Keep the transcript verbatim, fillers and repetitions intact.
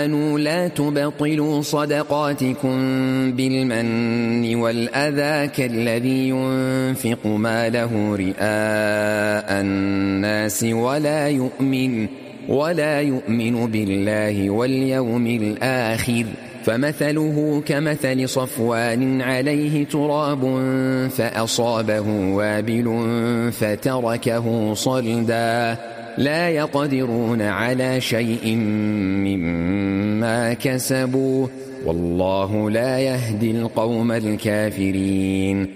لا تبطلوا صدقاتكم بالمن والأذى كالذي ينفق ماله رئاء الناس ولا يؤمن ولا يؤمن بالله واليوم الآخر فمثله كمثل صفوان عليه تراب فأصابه وابل فتركه صلدا لا يقدرون على شيء مما كسبوا والله لا يهدي القوم الكافرين.